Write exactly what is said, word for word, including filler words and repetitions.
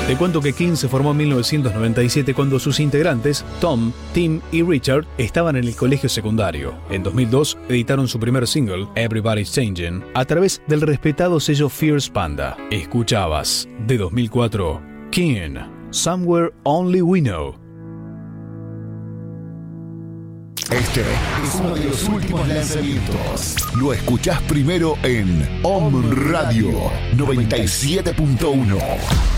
Te cuento que King se formó en mil novecientos noventa y siete cuando sus integrantes, Tom, Tim y Richard, estaban en el colegio secundario. En dos mil dos editaron su primer single, Everybody's Changing, a través del respetado sello Fierce Panda. Escuchabas, de dos mil cuatro, King, Somewhere Only We Know. Este es uno de los últimos lanzamientos. Lo escuchás primero en Om Radio noventa y siete punto uno.